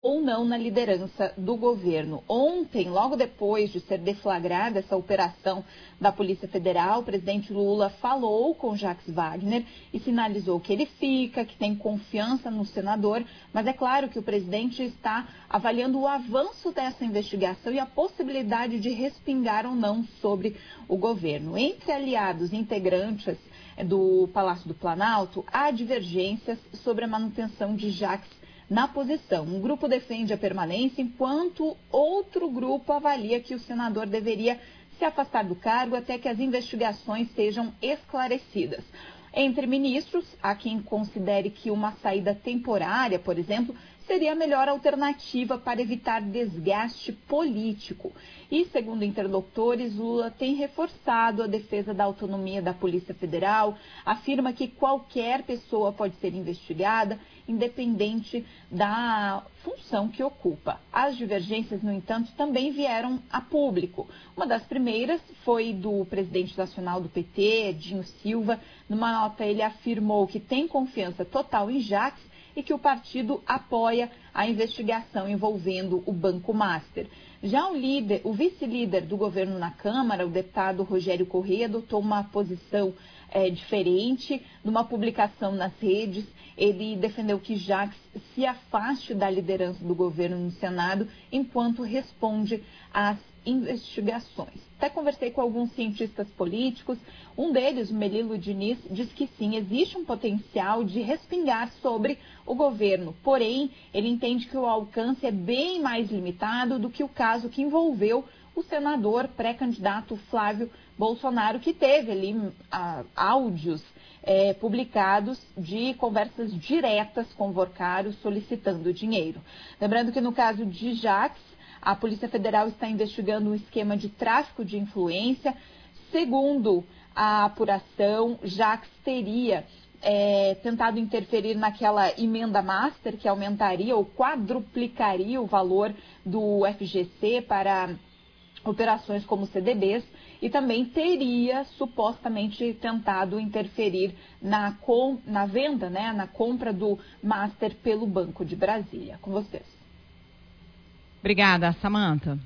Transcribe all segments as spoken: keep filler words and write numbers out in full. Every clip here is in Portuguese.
ou não na liderança do governo. Ontem, logo depois de ser deflagrada essa operação da Polícia Federal, o presidente Lula falou com Jacques Wagner e sinalizou que ele fica, que tem confiança no senador, mas é claro que o presidente está avaliando o avanço dessa investigação e a possibilidade de respingar ou não sobre o governo. Entre aliados integrantes do Palácio do Planalto, há divergências sobre a manutenção de Jacques na posição. Um grupo defende a permanência, enquanto outro grupo avalia que o senador deveria se afastar do cargo até que as investigações sejam esclarecidas. Entre ministros, há quem considere que uma saída temporária, por exemplo, seria a melhor alternativa para evitar desgaste político. E, segundo interlocutores, Lula tem reforçado a defesa da autonomia da Polícia Federal, afirma que qualquer pessoa pode ser investigada, independente da função que ocupa. As divergências, no entanto, também vieram a público. Uma das primeiras foi do presidente nacional do P T, Dinho Silva. Numa nota, ele afirmou que tem confiança total em Jacques e que o partido apoia a investigação envolvendo o Banco Master. Já o líder, o vice-líder do governo na Câmara, o deputado Rogério Corrêa, adotou uma posição é, diferente. Numa publicação nas redes, ele defendeu que Jacques se afaste da liderança do governo no Senado enquanto responde às investigações. Até conversei com alguns cientistas políticos. Um deles, o Melilo Diniz, diz que sim, existe um potencial de respingar sobre o governo. Porém, ele entende que o alcance é bem mais limitado do que o caso que envolveu o senador pré-candidato Flávio Bolsonaro, que teve ali ah, áudios é, publicados de conversas diretas com Vorcaro solicitando dinheiro. Lembrando que no caso de Jacques, a Polícia Federal está investigando um esquema de tráfico de influência. Segundo a apuração, Jacques teria é, tentado interferir naquela emenda master que aumentaria ou quadruplicaria o valor do F G C para operações como C D Bs e também teria supostamente tentado interferir na, com, na venda, né, na compra do master pelo Banco de Brasília. Com vocês. Obrigada, Samantha.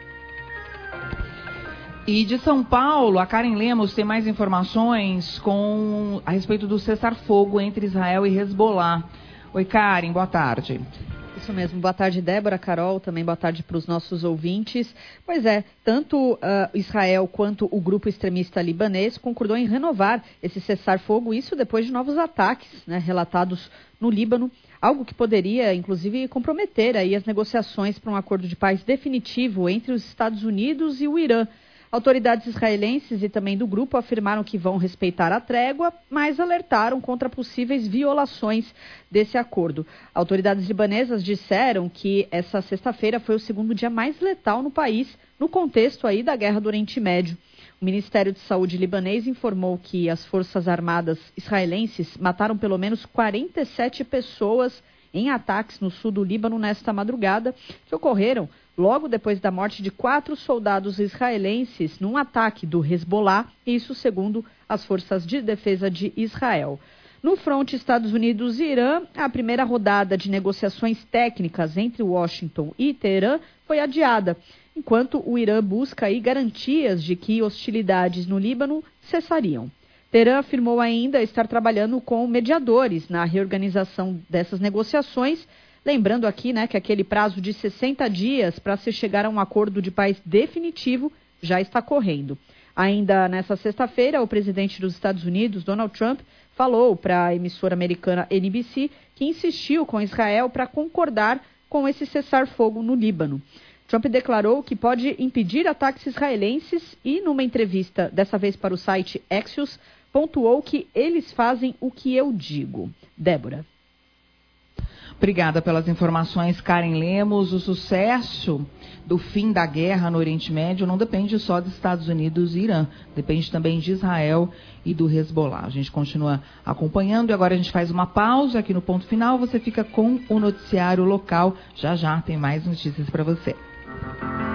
E de São Paulo, a Karen Lemos tem mais informações com, a respeito do cessar-fogo entre Israel e Hezbollah. Oi, Karen, boa tarde. Isso mesmo, boa tarde, Débora, Carol, também boa tarde para os nossos ouvintes. Pois é, tanto uh, Israel quanto o grupo extremista libanês concordou em renovar esse cessar-fogo, isso depois de novos ataques, né, relatados no Líbano, algo que poderia, inclusive, comprometer aí as negociações para um acordo de paz definitivo entre os Estados Unidos e o Irã. Autoridades israelenses e também do grupo afirmaram que vão respeitar a trégua, mas alertaram contra possíveis violações desse acordo. Autoridades libanesas disseram que essa sexta-feira foi o segundo dia mais letal no país, no contexto aí da guerra do Oriente Médio. O Ministério de Saúde libanês informou que as forças armadas israelenses mataram pelo menos quarenta e sete pessoas em ataques no sul do Líbano nesta madrugada, que ocorreram logo depois da morte de quatro soldados israelenses num ataque do Hezbollah, isso segundo as forças de defesa de Israel. No fronte Estados Unidos e Irã, a primeira rodada de negociações técnicas entre Washington e Teherã foi adiada, enquanto o Irã busca aí garantias de que hostilidades no Líbano cessariam. Teherã afirmou ainda estar trabalhando com mediadores na reorganização dessas negociações, lembrando aqui, né, que aquele prazo de sessenta dias para se chegar a um acordo de paz definitivo já está correndo. Ainda nessa sexta-feira, o presidente dos Estados Unidos, Donald Trump, falou para a emissora americana N B C que insistiu com Israel para concordar com esse cessar-fogo no Líbano. Trump declarou que pode impedir ataques israelenses e, numa entrevista, dessa vez para o site Axios, pontuou que eles fazem o que eu digo. Débora. Obrigada pelas informações, Karen Lemos. O sucesso do fim da guerra no Oriente Médio não depende só dos Estados Unidos e Irã, depende também de Israel e do Hezbollah. A gente continua acompanhando e agora a gente faz uma pausa aqui no ponto final. Você fica com o noticiário local. Já já tem mais notícias para você.